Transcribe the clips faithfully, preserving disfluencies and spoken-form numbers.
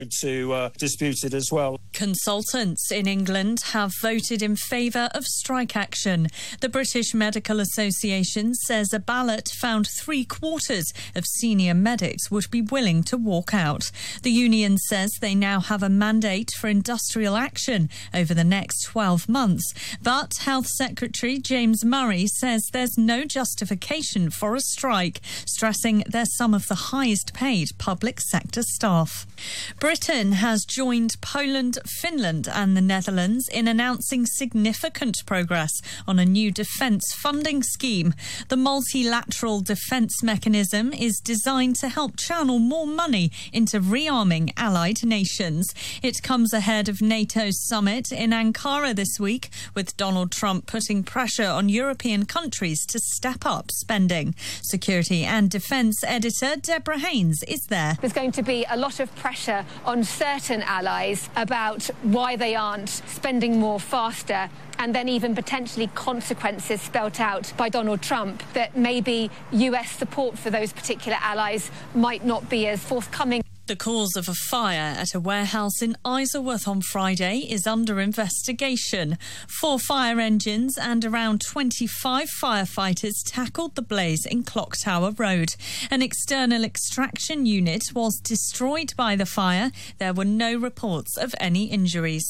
to uh, dispute it as well. Consultants in England have voted in favour of strike action. The British Medical Association says a ballot found three quarters of senior medics would be willing to walk out. The union says they now have a mandate for industrial action over the next twelve months. But Health Secretary James Murray says there's no justification for a strike, stressing they're some of the highest paid public sector staff. Britain has joined Poland, Finland and the Netherlands in announcing significant progress on a new defence funding scheme. The multilateral defence mechanism is designed to help channel more money into rearming allied nations. It comes ahead of NATO's summit in Ankara this week, with Donald Trump putting pressure on European countries to step up spending. Security and defence editor Deborah Haynes is there. There's going to be a lot of pressure on certain allies about why they aren't spending more faster, and then even potentially consequences spelt out by Donald Trump that maybe U S support for those particular allies might not be as forthcoming. The cause of a fire at a warehouse in Isleworth on Friday is under investigation. Four fire engines and around twenty-five firefighters tackled the blaze in Clock Tower Road. An external extraction unit was destroyed by the fire. There were no reports of any injuries.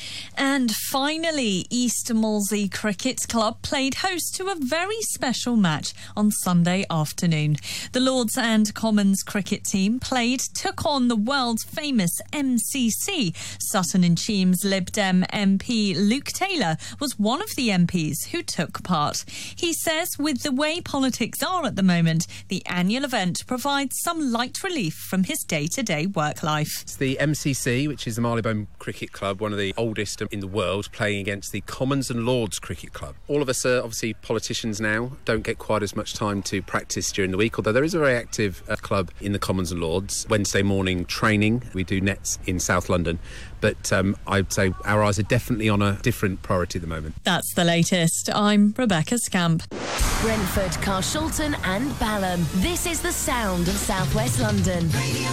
And finally, East Molesey Cricket Club played host to a very special match on Sunday afternoon. The Lords and Commons cricket team played took on the world-famous M C C. Sutton-in-Cheam's Lib Dem M P Luke Taylor was one of the M Ps who took part. He says with the way politics are at the moment, the annual event provides some light relief from his day-to-day work life. It's the M C C, which is the Marylebone Cricket Club, one of the oldest in the world, playing against the Commons and Lords Cricket Club. All of us are obviously politicians now, don't get quite as much time to practice during the week, although there is a very active uh, club in the Commons and Lords. Wednesday morning training, we do nets in South London, but um, I'd say our eyes are definitely on a different priority at the moment. That's the latest. I'm Rebecca Scamp. Brentford, Carshalton and Balham. This is the sound of South West London. Radio